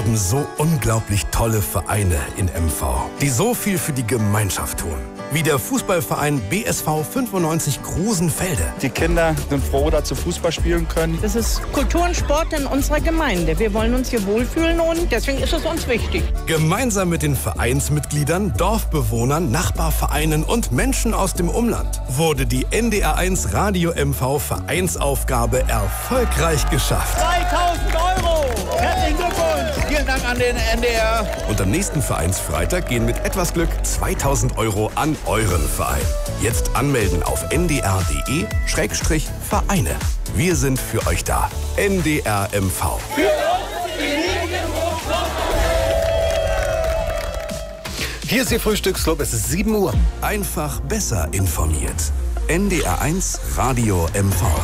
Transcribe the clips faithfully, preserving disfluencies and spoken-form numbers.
haben so unglaublich tolle Vereine in M V, die so viel für die Gemeinschaft tun. Wie der Fußballverein B S V fünfundneunzig Grusenfelde. Die Kinder sind froh, dass sie Fußball spielen können. Das ist Kultur und Sport in unserer Gemeinde. Wir wollen uns hier wohlfühlen und deswegen ist es uns wichtig. Gemeinsam mit den Vereinsmitgliedern, Dorfbewohnern, Nachbarvereinen und Menschen aus dem Umland wurde die N D R eins Radio M V Vereinsaufgabe erfolgreich geschafft. zweitausend Euro! Herzlichen Glückwunsch! Vielen Dank an den N D R. Und am nächsten Vereinsfreitag gehen mit etwas Glück zweitausend Euro an euren Verein. Jetzt anmelden auf n d r punkt d e Schrägstrich Vereine. Wir sind für euch da. N D R M V. Hier ist Ihr Frühstücksclub, es ist sieben Uhr. Einfach besser informiert. N D R eins Radio M V.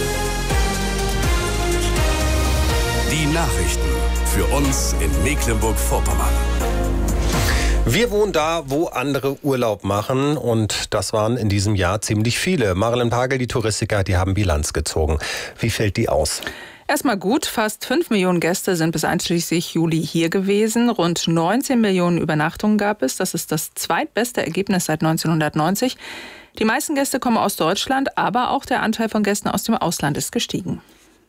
Die Nachrichten für uns in Mecklenburg-Vorpommern. Wir wohnen da, wo andere Urlaub machen, und das waren in diesem Jahr ziemlich viele. Marilyn Pagel, die Touristiker, die haben Bilanz gezogen. Wie fällt die aus? Erstmal gut, fast fünf Millionen Gäste sind bis einschließlich Juli hier gewesen. Rund neunzehn Millionen Übernachtungen gab es. Das ist das zweitbeste Ergebnis seit neunzehnhundertneunzig. Die meisten Gäste kommen aus Deutschland, aber auch der Anteil von Gästen aus dem Ausland ist gestiegen.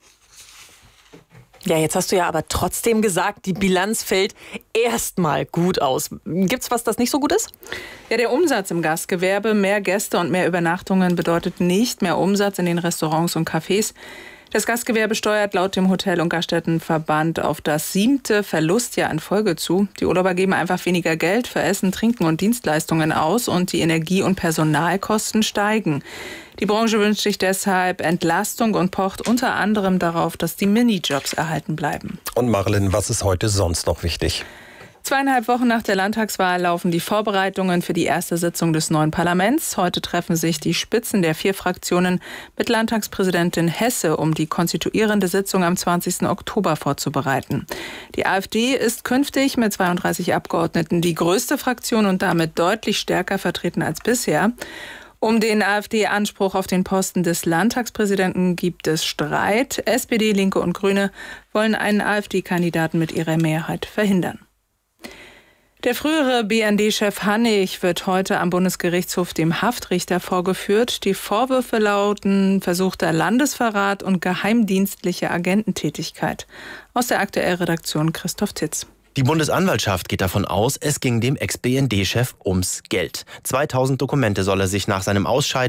Ja, jetzt hast du ja aber trotzdem gesagt, die Bilanz fällt erstmal gut aus. Gibt's was, das nicht so gut ist? Ja, der Umsatz im Gastgewerbe, mehr Gäste und mehr Übernachtungen bedeutet nicht mehr Umsatz in den Restaurants und Cafés. Das Gastgewerbe steuert laut dem Hotel- und Gaststättenverband auf das siebte Verlustjahr in Folge zu. Die Urlauber geben einfach weniger Geld für Essen, Trinken und Dienstleistungen aus und die Energie- und Personalkosten steigen. Die Branche wünscht sich deshalb Entlastung und pocht unter anderem darauf, dass die Minijobs erhalten bleiben. Und Marilyn, was ist heute sonst noch wichtig? Zweieinhalb Wochen nach der Landtagswahl laufen die Vorbereitungen für die erste Sitzung des neuen Parlaments. Heute treffen sich die Spitzen der vier Fraktionen mit Landtagspräsidentin Hesse, um die konstituierende Sitzung am zwanzigsten Oktober vorzubereiten. Die AfD ist künftig mit zweiunddreißig Abgeordneten die größte Fraktion und damit deutlich stärker vertreten als bisher. Um den AfD-Anspruch auf den Posten des Landtagspräsidenten gibt es Streit. S P D, Linke und Grüne wollen einen AfD-Kandidaten mit ihrer Mehrheit verhindern. Der frühere B N D-Chef Hannig wird heute am Bundesgerichtshof dem Haftrichter vorgeführt. Die Vorwürfe lauten versuchter Landesverrat und geheimdienstliche Agententätigkeit. Aus der Aktuell-Redaktion Christoph Titz. Die Bundesanwaltschaft geht davon aus, es ging dem Ex-B N D-Chef ums Geld. zweitausend Dokumente soll er sich nach seinem Ausscheiden